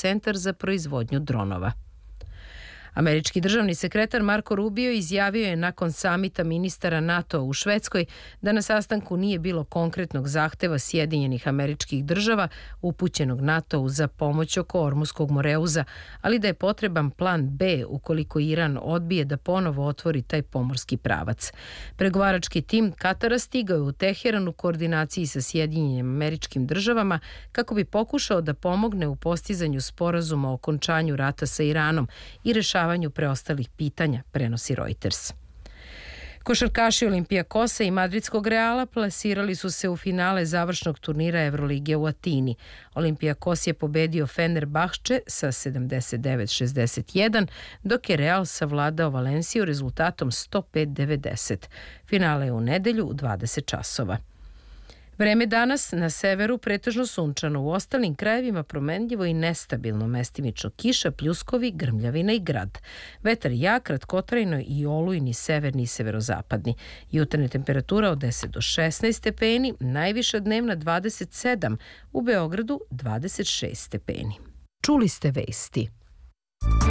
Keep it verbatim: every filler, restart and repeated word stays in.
centar za proizvodnju dronova. Američki državni sekretar Marko Rubio izjavio je nakon samita ministara NATO u Švedskoj da na sastanku nije bilo konkretnog zahteva Sjedinjenih Američkih Država upućenog NATO-u za pomoć oko Ormuskog moreuza, ali da je potreban plan B ukoliko Iran odbije da ponovo otvori taj pomorski pravac. Pregovarački tim Katara stigao je u Teheran u koordinaciji sa Sjedinjenim Američkim Državama kako bi pokušao da pomogne u postizanju sporazuma o okončanju rata sa Iranom i rešavanju preostalih pitanja, prenosi Reuters. Košarkaši Olimpijakosa i Madridskog Reala plasirali su se u finale završnog turnira Evrolige u Atini. Olimpijakos je pobedio Fenerbahče sa sedamdeset devet šezdeset jedan, dok je Real savladao Valenciju rezultatom sto pet devedeset. Finale je u nedelju u dvadeset časova. Vreme danas na severu pretežno sunčano, u ostalim krajevima promenljivo i nestabilno, mestimično kiša, pljuskovi, grmljavina i grad. Vetar jak, kratkotrajno i olujni severni i severozapadni. Jutarnja temperatura od deset do šesnaest stepeni, najviša dnevna dvadeset sedam, u Beogradu dvadeset šest stepeni. Čuli ste vesti.